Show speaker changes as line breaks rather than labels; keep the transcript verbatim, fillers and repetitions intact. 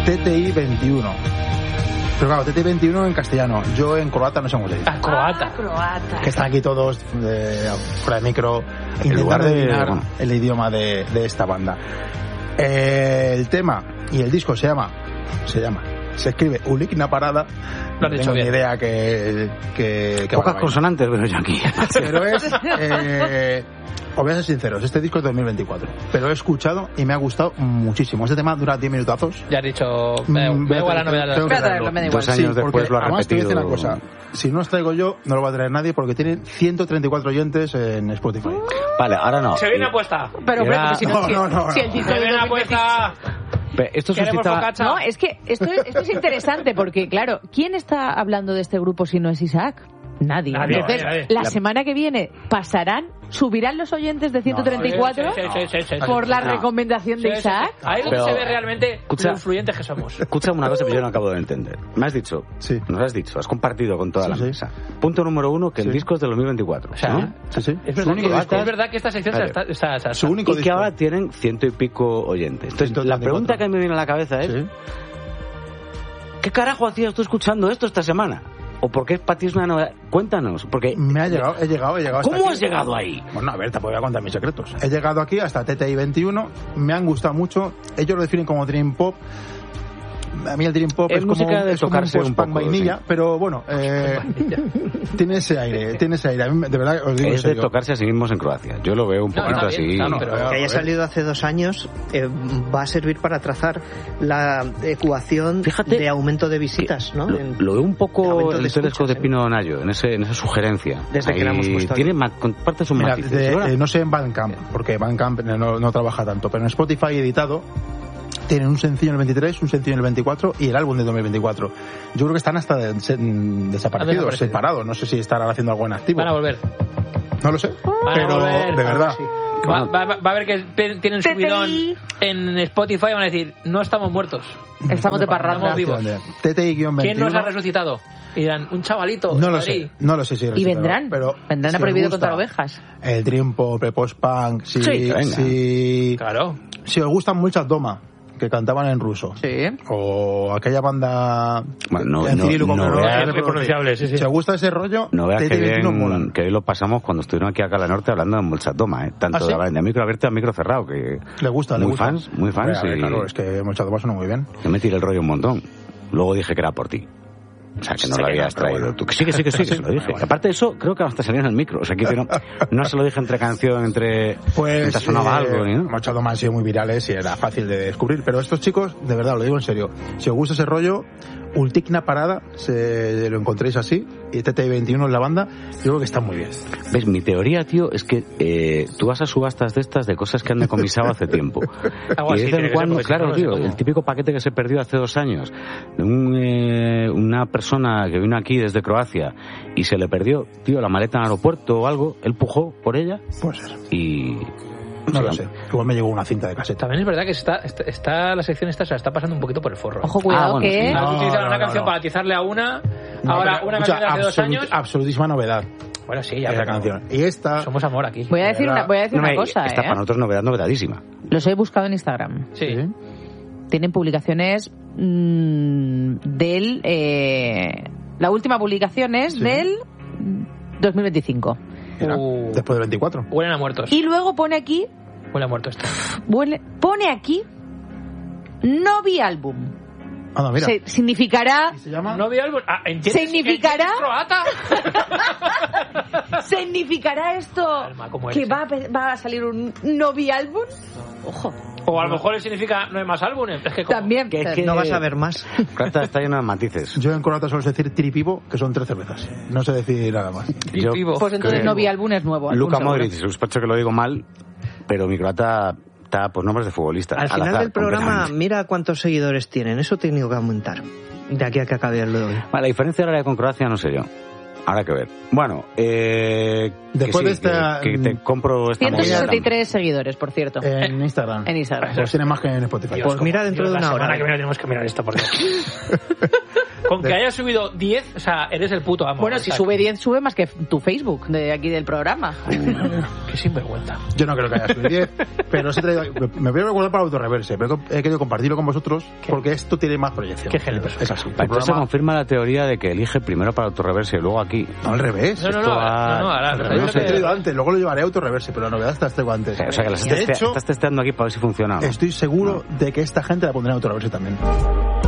T T I veintiuno. Pero claro, T T I veintiuno en castellano. Yo en croata no sé cómo se dice.
Ah, croata.
Ah, croata.
Que están aquí todos de, fuera de micro intentando
de-
adivinar
bueno.
el idioma de, de esta banda. Eh, el tema y el disco se llama se llama se escribe Ulikna Parada.
Lo has
No
dicho
tengo ni
bien.
idea que, que, que
Pocas
van a
consonantes veo yo aquí.
bailar. Pero es eh, os voy a ser sinceros, este disco es de dos mil veinticuatro, pero lo he escuchado y me ha gustado muchísimo. Este tema dura diez minutazos.
Ya has dicho,
Mm,
me
voy
da
a
igual la
tener-
novedad de
tengo
las
que
Voy a
traerlo.
traerlo, me da igual.
Dos años
porque
después lo ha
además te voy a
repetido.
decir una cosa, si no os traigo yo no lo va a traer nadie porque tienen ciento treinta y cuatro oyentes en Spotify.
Vale, ahora no.
Se viene apuesta.
Pero, hombre,
Era-
pero si no,
No,
si,
no, no,
si el
no.
disco
Se
de
viene
dos mil veinticinco.
apuesta.
Pe- Esto
Queremos
suscita...
focaccia.
No, es que esto, esto es interesante porque, claro, ¿quién está hablando de este grupo si no es Isaac? Nadie.
Nadie,
Entonces,
nadie, nadie.
la
La-
semana que viene pasarán, subirán los oyentes de ciento treinta y cuatro
Sí, sí, sí, sí, sí, sí.
por la
No.
recomendación
Sí,
de
sí, sí.
Isaac.
Ahí es donde
Pero-
se ve realmente
Escucha.
lo influyentes que somos.
Escúchame una cosa que yo no acabo de entender. Me has dicho,
Sí.
nos has dicho, has compartido con toda
Sí,
la
sí.
mesa. Punto número uno, que el
Sí.
disco es del dos mil veinticuatro.
O sea,
¿no?
Sí, sí.
Es
Su
verdad,
único
que,
disco.
es verdad que esta sección se está, está, está-
Su único
Y que
disco.
ahora tienen ciento y pico oyentes. Entonces,
ciento
la
treinta y cuatro.
pregunta que me viene a la cabeza es,
Sí.
¿qué carajo hacías tú escuchando esto esta semana? ¿O por qué para ti es una novedad? Cuéntanos, porque...
Me ha llegado, he llegado, he llegado hasta
¿Cómo
aquí.
has llegado ahí?
Bueno, a ver, te voy a contar mis secretos. He llegado aquí hasta T T I veintiuno, me han gustado mucho. Ellos lo definen como Dream Pop. A mí el Dream Pop
Es
es, como,
música de
es como un
tocarse un
post-punk
poco,
vainilla,
sí.
pero bueno, eh, tiene ese aire, tiene ese aire. A mí, de verdad, os digo en
Es de
serio.
tocarse a sí mismos en Croacia. Yo lo veo un
No,
poquito
está bien,
así.
está, pero-
Claro,
Que haya
eh.
salido hace dos años eh, va a servir para trazar la ecuación
Fíjate
de aumento de visitas, ¿no?
Lo,
En-
lo veo un
de
poco
aumento
en
de
el telescopio
escuchas,
de
¿eh?
Pino Nayo, en, ese, en esa sugerencia.
Desde que la hemos puesto
Tiene
aquí.
ma- comparte sus
Mira,
matices.
de-
Ahora-
eh, no sé en Bandcamp, porque Bandcamp no, no trabaja tanto, pero en Spotify editado tienen un sencillo en el veintitrés, un sencillo en el veinticuatro y el álbum de dos mil veinticuatro. Yo creo que están hasta de- se- desaparecidos,
desaparecido.
separados. No sé si estarán haciendo algo en activo.
Van a volver.
No lo sé,
Van a
pero
volver.
de verdad.
Sí.
Va, va- va a ver que pe- tienen subidón en Spotify y van a decir, no estamos muertos.
Estamos de parranda.
Estamos vivos.
T T I-veintiuno.
¿Quién nos ha resucitado? Y dirán, un chavalito.
No
de
lo
Madrid.
sé, no lo sé si
Y
resucitará,
vendrán,
pero
vendrán
si
a
os
Prohibido
gusta
contra ovejas.
El Dream Pop, el post-punk, si,
Sí, venga.
si,
Claro.
si os gustan muchas Doma, que cantaban en ruso,
Sí.
o aquella banda
Bueno, no-
en
no-
cirílico
no
que
veas-
reproduce.
Impronunciable, sí, sí.
Si os gusta ese rollo,
No veas
T
que
T I veintiuno
bien,
molan.
que hoy lo pasamos cuando estuvieron aquí a Cala Norte hablando de Molchatoma, ¿eh? Tanto
¿Ah, sí?
de, de micro abierto a micro cerrado, que
Le gusta, le
muy
gusta.
fans, muy fans.
Hombre, a ver,
y
Claro, es que muchas Doma suenan muy bien.
yo me tiré el rollo un montón. Luego dije que era por ti. O sea, que no
Sí,
lo
que no,
habías
pero
traído
bueno.
tú. Que sí, que sí, que sí, que
Sí,
se lo dije.
bueno, bueno.
Aparte de eso, creo que hasta salió en el micro. O sea, que no, no se lo dije entre canción, entre...
Pues
mientras sonaba
eh,
algo, ni nada.
muchas Doma han sido muy virales y era fácil de descubrir, pero estos chicos, de verdad, lo digo en serio, si os gusta ese rollo, Ultikna Parada, se lo encontréis así, y T T I veintiuno en la banda, yo creo que está muy bien.
¿Ves? Mi teoría, tío, es que eh, tú vas a subastas de estas de cosas que han decomisado hace tiempo.
Algo
Y de
así
vez
tiene
en
que ser,
cuando,
porque si no,
claro,
no sé
tío,
cómo.
el típico paquete que se perdió hace dos años, de un, eh, una persona que vino aquí desde Croacia y se le perdió, tío, la maleta en el aeropuerto o algo, él pujó por ella
Puede ser.
y...
No
Sí,
lo sé. Igual me llegó una cinta de caseta.
También es verdad que está, está, está- la sección esta se la está pasando un poquito por el forro.
Ojo, cuidado,
Ah, bueno,
que...
sí.
Has
No,
utilizado
no,
una
no,
canción
no.
para atizarle a una,
No,
ahora
pero,
una
escucha,
canción de hace dos
absolut-
años.
Absolutísima novedad.
Bueno, sí, ya
Esa
pero
canción. Y esta...
somos amor aquí.
Voy a decir una, voy a decir
No,
una
y
cosa,
esta
¿eh?
para nosotros novedad, novedadísima.
Los he buscado en Instagram.
Sí.
Tienen publicaciones mmm, del... Eh, la última publicación es
Sí.
del dos mil veinticinco.
Mira,
Uh.
después del veinticuatro.
Huelen a muertos.
Y luego pone aquí...
Huele a muertos esto.
huele- pone aquí... No vi álbum.
Anda, mira.
¿Eh?
Se- significará...
¿Y se llama?
No vi algo. Ah, ¿entiendes?
¿Significará?
¿Entiendes croata?
¿Significará esto
Alma, ¿cómo
que
eres,
va a, pe- va a salir un no vi álbum? Ojo,
O a lo mejor significa no hay más álbumes. Es que como-
también.
Que es que-
No vas a ver más.
Croacia está lleno de matices.
Yo en croata suelo decir tripivo, que son tres cervezas. No sé decir nada más.
Yo,
Pues entonces
que-
no vi álbum es nuevo. álbum
Luka
seguro.
Modric, sospecho que lo digo mal, pero mi croata está por nombres de futbolistas.
Al final
azar,
del programa,
completamente.
mira cuántos seguidores tienen. Eso he tenido que aumentar. De aquí a que acabe el de hoy.
Vale, la diferencia horaria con Croacia no sé yo. Habrá que ver. Bueno, eh,
Después
que
de
sí,
esta-
que, que te compro esta
ciento
movida
sesenta y
también.
tres seguidores, por cierto.
En Instagram.
En Instagram.
Pues tiene más que en Spotify.
Dios,
Pues
como-
mira dentro
Dios,
de
la
una
semana
hora.
que viene tenemos que mirar esto por Dios. Con que
de-
haya subido diez, o sea, eres el puto amo.
Bueno,
O
si
sea,
sube diez, sube más que tu Facebook de aquí del programa.
Qué sinvergüenza.
Yo no creo que haya subido diez, pero sí te digo, me, me voy a recordar para Autorreverse, pero he querido compartirlo con vosotros porque esto tiene más proyección.
Qué genio.
Es así. El
Entonces se
programa-
confirma la teoría de que elige primero para Autorreverse y luego aquí.
No, al revés.
No, no, no,
Esto
no,
va-
no, ahora,
Al
o sea,
revés,
yo
he
creo que-
traído antes, luego lo llevaré a Autorreverse, pero la novedad está traigo antes.
O sea, que las
Y de
estés,
hecho,
estás testeando aquí para ver si funciona. ¿no?
estoy seguro de que esta gente la pondrá en Autorreverse también.